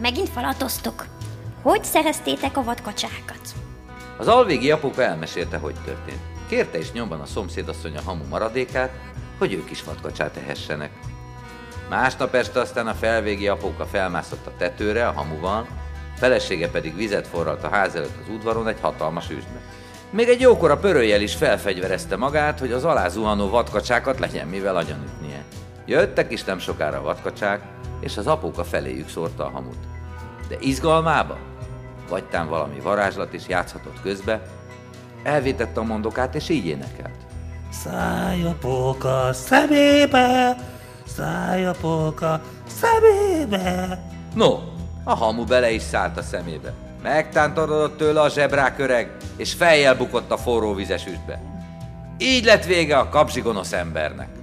megint falatoztok. Hogy szereztétek a vadkacsákat? Az alvégi apuka elmesélte, hogy történt. Kérte is nyomban a szomszédasszony a hamu maradékát, hogy ők is vadkacsát ehessenek. Másnap este aztán a felvégi apuka felmászott a tetőre a hamuval, felesége pedig vizet forralt a ház előtt az udvaron egy hatalmas üstbe. Még egy jókora pörőjel is felfegyverezte magát, hogy az alá zuhanó vadkacsákat legyen mivel agyonütnie. Jöttek is nem sokára a vadkacsák, és az apuka feléjük szórta a hamut. De izgalmába, vagytán valami varázslat is játszhatott közbe, elvétette a mondokát, és így énekelt. Szállj a póka szemébe, szállj a póka szemébe. No, a hamu bele is szállt a szemébe. Megtántorodott tőle a zsebrák öreg, és fejjel bukott a forró vizes üstbe. Így lett vége a kapzsigonosz embernek.